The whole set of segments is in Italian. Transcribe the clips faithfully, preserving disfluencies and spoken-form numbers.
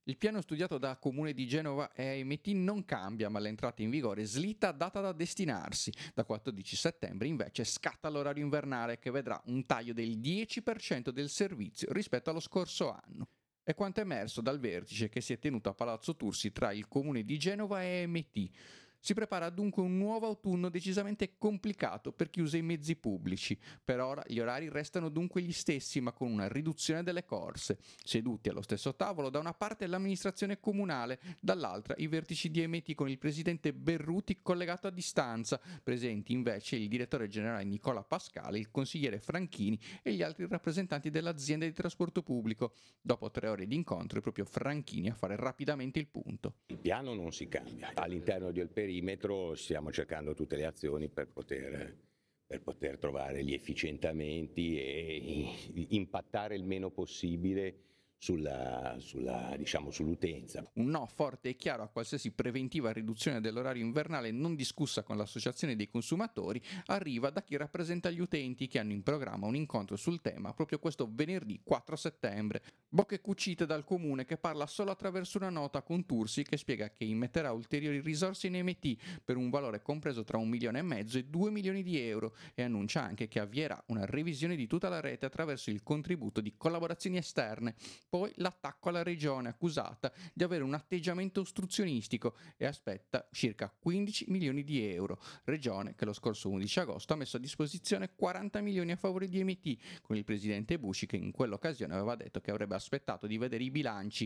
Il piano studiato da Comune di Genova e A M T non cambia, ma l'entrata in vigore slitta data da destinarsi. Da quattordici settembre invece scatta l'orario invernale che vedrà un taglio del dieci per cento del servizio rispetto allo scorso anno. È quanto emerso dal vertice che si è tenuto a Palazzo Tursi tra il Comune di Genova e A M T. Si prepara dunque un nuovo autunno decisamente complicato per chi usa i mezzi pubblici. Per ora gli orari restano dunque gli stessi, ma con una riduzione delle corse. Seduti allo stesso tavolo, da una parte l'amministrazione comunale, dall'altra i vertici di A M T con il presidente Berruti collegato a distanza, presenti invece il direttore generale Nicola Pascale, il consigliere Franchini e gli altri rappresentanti dell'azienda di trasporto pubblico. Dopo tre ore di incontro è proprio Franchini a fare rapidamente il punto. Il piano non si cambia, all'interno del perimetro stiamo cercando tutte le azioni per poter, per poter trovare gli efficientamenti e impattare il meno possibile sulla, sulla, diciamo, sull'utenza. Un no forte e chiaro a qualsiasi preventiva riduzione dell'orario invernale non discussa con l'associazione dei consumatori arriva da chi rappresenta gli utenti che hanno in programma un incontro sul tema proprio questo venerdì quattro settembre. Bocche cucite dal comune che parla solo attraverso una nota con Tursi che spiega che immetterà ulteriori risorse in A M T per un valore compreso tra un milione e mezzo e due milioni di euro e annuncia anche che avvierà una revisione di tutta la rete attraverso il contributo di collaborazioni esterne. Poi l'attacco alla regione accusata di avere un atteggiamento ostruzionistico e aspetta circa quindici milioni di euro. Regione che lo scorso undici agosto ha messo a disposizione quaranta milioni a favore di A M T, con il presidente Busci che in quell'occasione aveva detto che avrebbe aspettato di vedere i bilanci.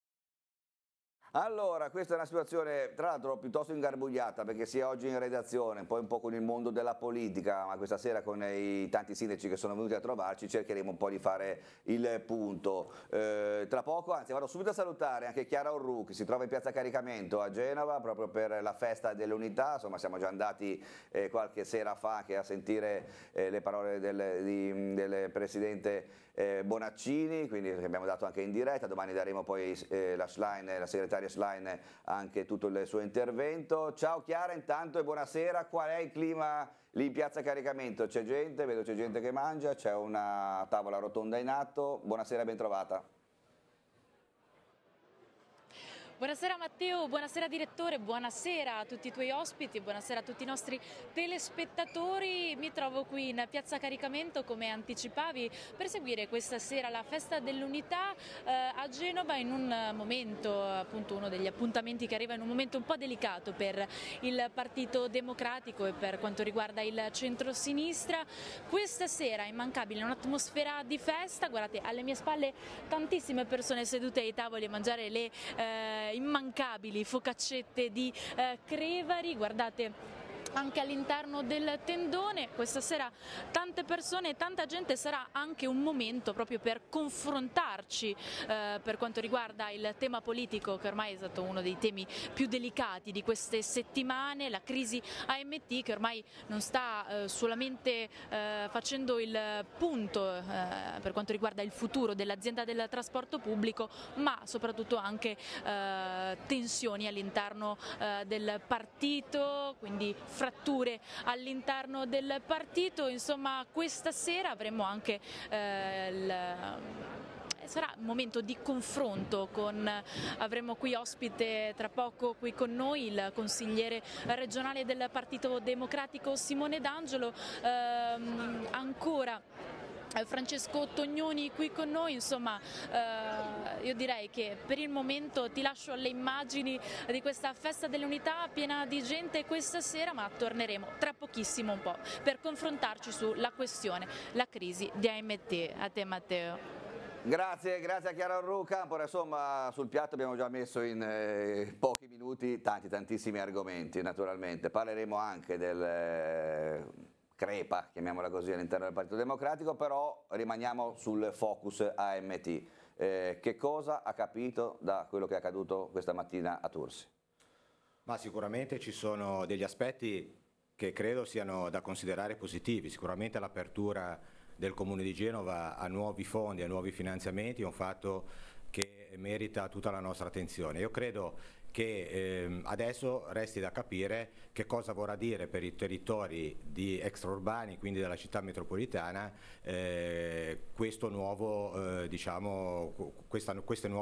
Allora, questa è una situazione tra l'altro piuttosto ingarbugliata perché sia oggi in redazione, poi un po' con il mondo della politica, ma questa sera con i tanti sindaci che sono venuti a trovarci cercheremo un po' di fare il punto. Eh, tra poco, anzi vado subito a salutare anche Chiara Orru che si trova in piazza Caricamento a Genova proprio per la festa dell'unità, insomma siamo già andati eh, qualche sera fa anche a sentire eh, le parole del, di, del presidente eh, Bonaccini, quindi abbiamo dato anche in diretta, domani daremo poi eh, la Schlein, la segretaria Schlein anche tutto il suo intervento. Ciao Chiara intanto e buonasera, qual è il clima lì in piazza Caricamento? C'è gente, vedo c'è gente che mangia, c'è una tavola rotonda in atto, buonasera, ben trovata. Buonasera Matteo, buonasera direttore, buonasera a tutti i tuoi ospiti, buonasera a tutti i nostri telespettatori. Mi trovo qui in piazza Caricamento, come anticipavi, per seguire questa sera la festa dell'unità eh, a Genova in un momento, appunto uno degli appuntamenti che arriva in un momento un po' delicato per il Partito Democratico e per quanto riguarda il centro-sinistra. Questa sera immancabile un'atmosfera di festa, guardate alle mie spalle tantissime persone sedute ai tavoli a mangiare le eh, immancabili focaccette di eh, Crevari, guardate anche all'interno del tendone. Questa sera tante persone, tanta gente, sarà anche un momento proprio per confrontarci eh, per quanto riguarda il tema politico che ormai è stato uno dei temi più delicati di queste settimane, la crisi A M T che ormai non sta eh, solamente eh, facendo il punto eh, per quanto riguarda il futuro dell'azienda del trasporto pubblico, ma soprattutto anche eh, tensioni all'interno eh, del partito, quindi fratture all'interno del partito. Insomma, questa sera avremo anche eh, il sarà un momento di confronto con, avremo qui ospite tra poco qui con noi il consigliere regionale del Partito Democratico Simone D'Angelo, ehm, ancora Francesco Tognoni qui con noi. Insomma eh, io direi che per il momento ti lascio alle immagini di questa festa dell'unità piena di gente questa sera, ma torneremo tra pochissimo un po' per confrontarci sulla questione, la crisi di A M T. A te Matteo. Grazie, grazie a Chiara Orru Campo. Insomma, sul piatto abbiamo già messo in eh, pochi minuti tanti, tantissimi argomenti, naturalmente. Parleremo anche del eh, crepa, chiamiamola così, all'interno del Partito Democratico, però rimaniamo sul focus A M T. Eh, che cosa ha capito da quello che è accaduto questa mattina a Tursi? Ma sicuramente ci sono degli aspetti che credo siano da considerare positivi. Sicuramente l'apertura del Comune di Genova a nuovi fondi, a nuovi finanziamenti è un fatto che merita tutta la nostra attenzione. Io credo che eh, adesso resti da capire che cosa vorrà dire per i territori di extraurbani, quindi della città metropolitana, eh, questo nuovo, eh, diciamo, questa, queste nuove